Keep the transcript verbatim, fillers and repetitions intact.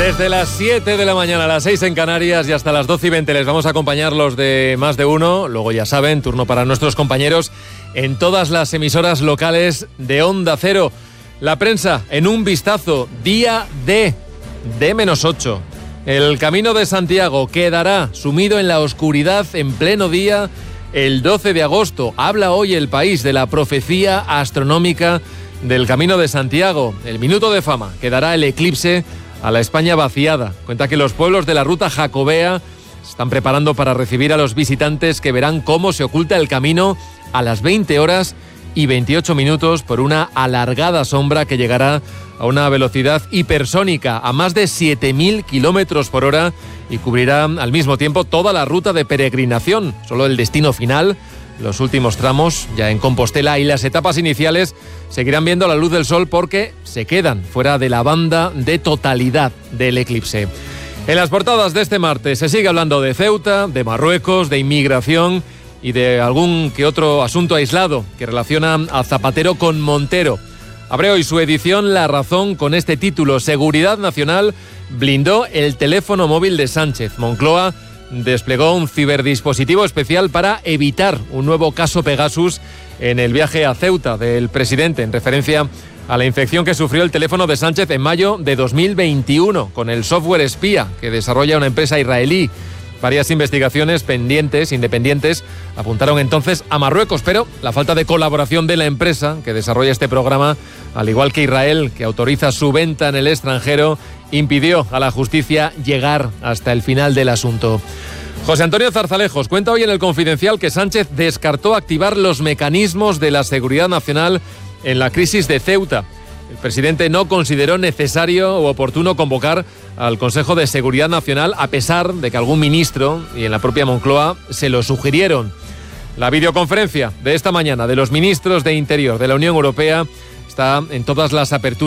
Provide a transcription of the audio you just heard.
Desde las siete de la mañana a las seis en Canarias y hasta las doce y veinte les vamos a acompañar los de Más de Uno. Luego ya saben, turno para nuestros compañeros en todas las emisoras locales de Onda Cero. La prensa en un vistazo, día D, D menos ocho. El Camino de Santiago quedará sumido en la oscuridad en pleno día el doce de agosto. Habla hoy El País de la profecía astronómica del Camino de Santiago. El minuto de fama quedará el eclipse a la España vaciada. Cuenta que los pueblos de la ruta jacobea se están preparando para recibir a los visitantes que verán cómo se oculta el camino a las veinte horas y veintiocho minutos por una alargada sombra que llegará a una velocidad hipersónica a más de siete mil kilómetros por hora y cubrirá al mismo tiempo toda la ruta de peregrinación. Solo el destino final, los últimos tramos ya en Compostela y las etapas iniciales seguirán viendo la luz del sol porque se quedan fuera de la banda de totalidad del eclipse. En las portadas de este martes se sigue hablando de Ceuta, de Marruecos, de inmigración y de algún que otro asunto aislado que relaciona a Zapatero con Montero. Abre hoy su edición La Razón con este título: Seguridad Nacional blindó el teléfono móvil de Sánchez. Moncloa desplegó un ciberdispositivo especial para evitar un nuevo caso Pegasus en el viaje a Ceuta del presidente, en referencia a la infección que sufrió el teléfono de Sánchez en mayo de dos mil veintiuno con el software espía que desarrolla una empresa israelí. Varias investigaciones pendientes, independientes, apuntaron entonces a Marruecos, pero la falta de colaboración de la empresa que desarrolla este programa, al igual que Israel, que autoriza su venta en el extranjero, impidió a la justicia llegar hasta el final del asunto. José Antonio Zarzalejos cuenta hoy en El Confidencial que Sánchez descartó activar los mecanismos de la seguridad nacional en la crisis de Ceuta. El presidente no consideró necesario o oportuno convocar al Consejo de Seguridad Nacional, a pesar de que algún ministro y en la propia Moncloa se lo sugirieron. La videoconferencia de esta mañana de los ministros de Interior de la Unión Europea está en todas las aperturas